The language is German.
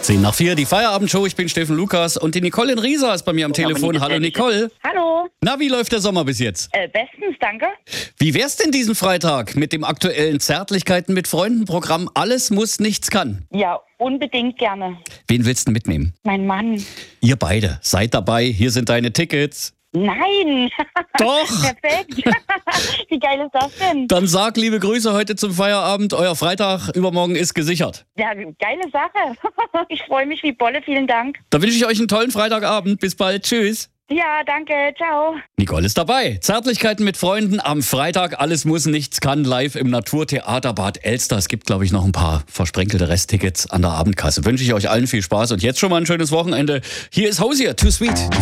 10 nach 4, die Feierabendshow. Ich bin Steffen Lukas und die Nicole in Riesa ist bei mir am Telefon. Hallo Nicole. Hallo. Na, wie läuft der Sommer bis jetzt? Bestens, danke. Wie wär's denn diesen Freitag mit dem aktuellen Zärtlichkeiten mit Freunden-Programm Alles muss, nichts kann? Ja, unbedingt gerne. Wen willst du mitnehmen? Mein Mann. Ihr beide seid dabei. Hier sind deine Tickets. Nein. Doch. Perfekt. Wie geil ist das denn? Dann sag liebe Grüße heute zum Feierabend. Euer Freitag übermorgen ist gesichert. Ja, geile Sache. Ich freue mich wie Bolle. Vielen Dank. Da wünsche ich euch einen tollen Freitagabend. Bis bald. Tschüss. Ja, danke. Ciao. Nicole ist dabei. Zärtlichkeiten mit Freunden am Freitag. Alles muss, nichts kann. Live im Naturtheater Bad Elster. Es gibt, glaube ich, noch ein paar versprenkelte Resttickets an der Abendkasse. Wünsche ich euch allen viel Spaß und jetzt schon mal ein schönes Wochenende. Hier ist Hosier, Too Sweet.